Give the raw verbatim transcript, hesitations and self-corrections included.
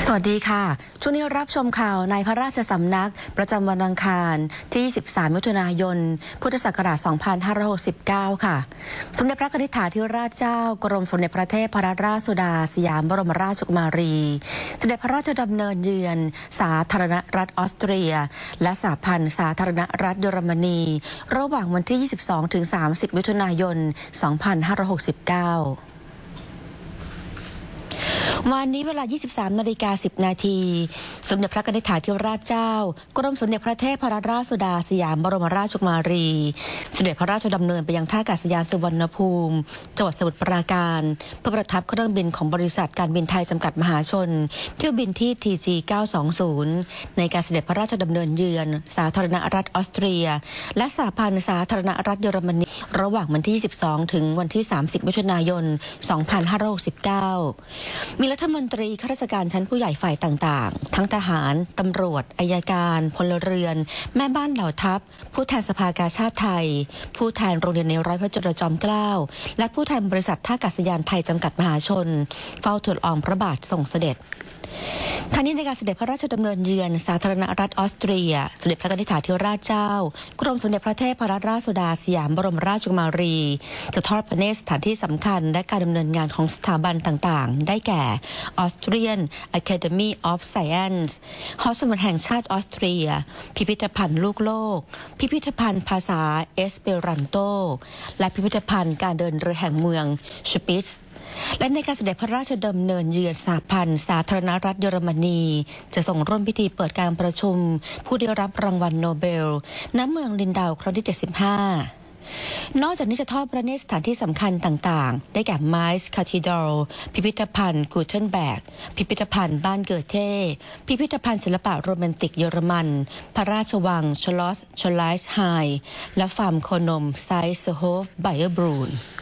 สวัสดีค่ะช่วงนี้รับชมข่าวในพระราชสำนักประจำวันอังคารที่สิบสามมิถุนายนพุทธศักราชสองพันห้าร้อยหกสิบเก้าค่ะสมเด็จพระนิธิธิราชเจ้ากรมสมเด็จพระเทพรัตนราชสุดาสยามบรมราชกุมารีเสด็จพระราชดำเนินเยือนสาธารณรัฐออสเตรียและสหพันธ์สาธารณรัฐเยอรมนีระหว่างวันที่ยี่สิบสองถึงสามสิบมิถุนายนสองพันห้าร้อยหกสิบเก้าวันนี้เวลา ยี่สิบสามนาฬิกาสิบนาทีสมเด็จพระนิธิธิราชเจ้ากรมสมเด็จพระเทพรัตนราชสุดาสยามบรมราชกุมารีเสด็จพระราชดำเนินไปยังท่าอากาศยานสุวรรณภูมิจังหวัดสมุทรปราการเพื่อประทับเครื่องบินของบริษัทการบินไทยจำกัดมหาชนเที่ยวบินที่ ที จี เก้าสองศูนย์ ในการเสด็จพระราชดำเนินเยือนสาธารณรัฐออสเตรียและสหพันธ์สาธารณรัฐเยอรมนีระหว่างวันที่ยี่สิบสองถึงวันที่สามสิบมิถุนายนสองพันห้าร้อยหกสิบเก้ามีรัฐมนตรีข้าราชการชั้นผู้ใหญ่ฝ่ายต่างๆทั้งทหารตำรวจอัยการพลเรือนแม่บ้านเหล่าทัพผู้แทนสภากาชาติไทยผู้แทนโรงเรียนในร้อยพระจุลจอมเกล้าและผู้แทนบริษัทท่าอากาศยานไทยจำกัดมหาชนเฝ้าทูลละอองพระบาททรงเสด็จทั้งนี้ในการเสด็จพระราชดำเนินเยือนสาธารณรัฐออสเตรียสมเด็จพระนิธิธิราชเจ้ากรมสมเด็จพระเทพรัตนราชสุดาสยามบรมราชกุมารีจะทอดพระเนตรสถานที่สำคัญและการดำเนินงานของสถาบันต่างๆได้แก่ Austrian Academy of Science หอสมุดแห่งชาติออสเตรียพิพิธภัณฑ์ลูกโลกพิพิธภัณฑ์ภาษาเอสเปรันโตและพิพิธภัณฑ์การเดินเรือแห่งเมืองชปิตซ์และในการเสด็จพระราชดำเนินเยือนสหพันธ์สาธารณรัฐเยอรมนีจะส่งร่วมพิธีเปิดการประชุมผู้ได้รับรางวัลโนเบลณเมืองลินดาวครั้งที่เจ็ดสิบห้านอกจากนี้จะทอดพระเนตรสถานที่สำคัญต่างๆได้แก่ไมซ์คาธีดรัลพิพิธภัณฑ์กูเทนแบกพิพิธภัณฑ์บ้านเกิดเท่พิพิธภัณฑ์ศิลปะโรแมนติกเยอรมันพระราชวังชลอสชลไลส์ไฮและฟาร์มโคนมไซส์โฮฟไบเออร์บรูน